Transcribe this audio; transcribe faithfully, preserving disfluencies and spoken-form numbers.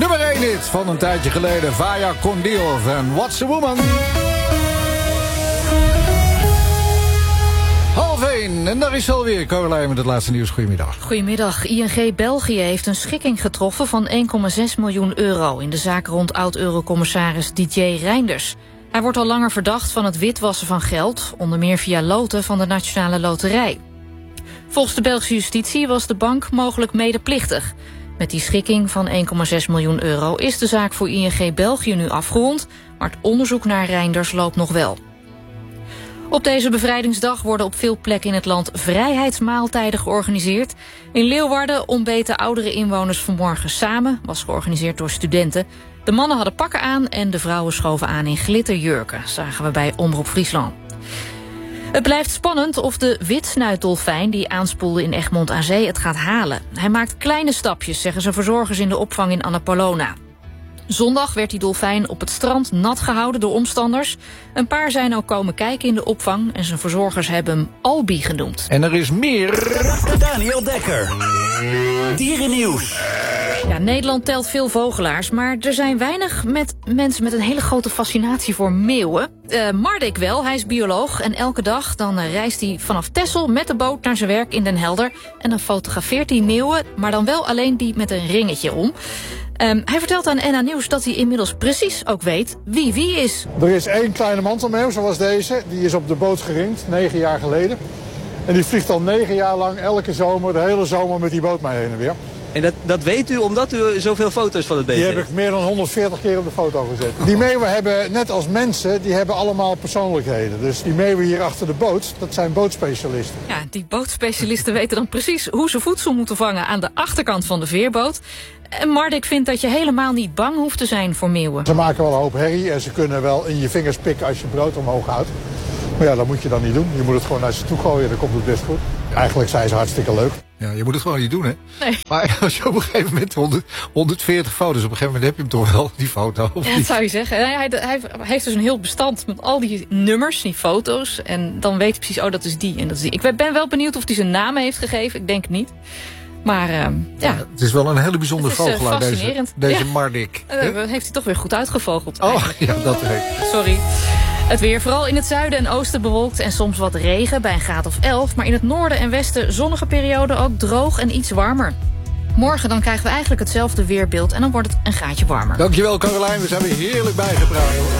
Nummer één hit van een tijdje geleden. Vaya con Dios en What's a Woman. Half één, en daar is ze alweer. Caroline met het laatste nieuws. Goedemiddag. Goedemiddag. I N G België heeft een schikking getroffen van één komma zes miljoen euro... in de zaak rond oud-eurocommissaris Didier Reynders. Hij wordt al langer verdacht van het witwassen van geld... onder meer via loten van de Nationale Loterij. Volgens de Belgische justitie was de bank mogelijk medeplichtig. Met die schikking van één komma zes miljoen euro... is de zaak voor I N G België nu afgerond... maar het onderzoek naar Reynders loopt nog wel. Op deze bevrijdingsdag worden op veel plekken in het land vrijheidsmaaltijden georganiseerd. In Leeuwarden ontbeten oudere inwoners vanmorgen samen, was georganiseerd door studenten. De mannen hadden pakken aan en de vrouwen schoven aan in glitterjurken, zagen we bij Omroep Friesland. Het blijft spannend of de witsnuitdolfijn die aanspoelde in Egmond aan Zee het gaat halen. Hij maakt kleine stapjes, zeggen zijn verzorgers in de opvang in Annapolona. Zondag werd die dolfijn op het strand nat gehouden door omstanders. Een paar zijn ook komen kijken in de opvang en zijn verzorgers hebben hem Albi genoemd. En er is meer. Daniel Dekker. Dierennieuws. Ja, Nederland telt veel vogelaars, maar er zijn weinig met mensen met een hele grote fascinatie voor meeuwen. Uh, Mardik wel, hij is bioloog en elke dag dan uh, reist hij vanaf Texel met de boot naar zijn werk in Den Helder. En dan fotografeert hij meeuwen, maar dan wel alleen die met een ringetje om. Um, hij vertelt aan N A Nieuws dat hij inmiddels precies ook weet wie wie is. Er is één kleine mantelmeeuw, zoals deze. Die is op de boot geringd, negen jaar geleden. En die vliegt al negen jaar lang elke zomer, de hele zomer met die boot mee heen en weer. En dat, dat weet u omdat u zoveel foto's van het beest heeft? Die heb ik meer dan honderdveertig keer op de foto gezet. Die meeuwen hebben, net als mensen, die hebben allemaal persoonlijkheden. Dus die meeuwen hier achter de boot, dat zijn bootspecialisten. Ja, die bootspecialisten weten dan precies hoe ze voedsel moeten vangen aan de achterkant van de veerboot. En Mardik vindt dat je helemaal niet bang hoeft te zijn voor meeuwen. Ze maken wel een hoop herrie en ze kunnen wel in je vingers pikken als je brood omhoog houdt. Maar ja, dat moet je dan niet doen. Je moet het gewoon naar ze toe gooien, dan komt het best goed. Eigenlijk zijn ze hartstikke leuk. Ja, je moet het gewoon niet doen, hè? Nee. Maar als je op een gegeven moment honderd, honderdveertig foto's... op een gegeven moment heb je hem toch wel, die foto? Of ja, dat zou je zeggen. Hij, hij, hij heeft dus een heel bestand met al die nummers, die foto's. En dan weet hij precies, oh, dat is die en dat is die. Ik ben wel benieuwd of hij zijn naam heeft gegeven. Ik denk het niet. Maar uh, ja. ja. Het is wel een hele bijzondere het is, uh, vogelaar, deze, deze ja. Mardik. Uh, heeft hij toch weer goed uitgevogeld. Oh, eigenlijk. Ja, dat weet. Sorry. Het weer vooral in het zuiden en oosten bewolkt en soms wat regen bij een graad of elf. Maar in het noorden en westen zonnige periode ook droog en iets warmer. Morgen dan krijgen we eigenlijk hetzelfde weerbeeld en dan wordt het een graadje warmer. Dankjewel Caroline, we zijn weer heerlijk bijgepraat.